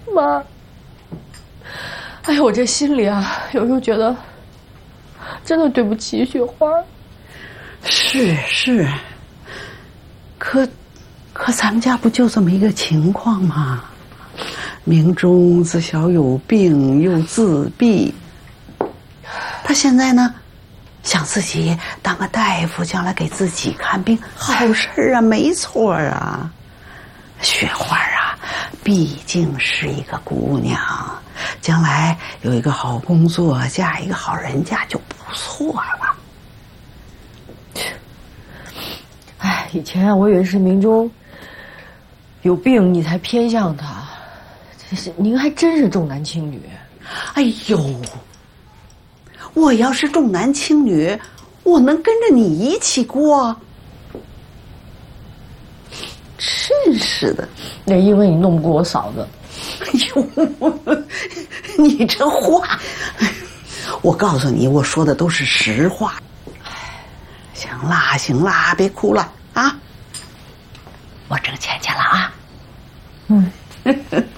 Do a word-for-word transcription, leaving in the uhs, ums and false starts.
妈，哎呀，我这心里啊，有时候觉得真的对不起雪花。 是是，可可咱们家不就这么一个情况吗？明忠自小有病又自闭，他现在呢，想自己当个大夫，将来给自己看病，好事啊，没错啊。雪花啊，毕竟是一个姑娘，将来有一个好工作，嫁一个好人家就不错了。 哎，以前啊，我以为是明忠有病，你才偏向他。这是您还真是重男轻女。 哎呦，我要是重男轻女，我能跟着你一起过？真是的， 那因为你弄不过我嫂子。 哎呦，你这话，我告诉你，我说的都是实话。行啦行啦，别哭了啊！我挣钱去了啊。 嗯。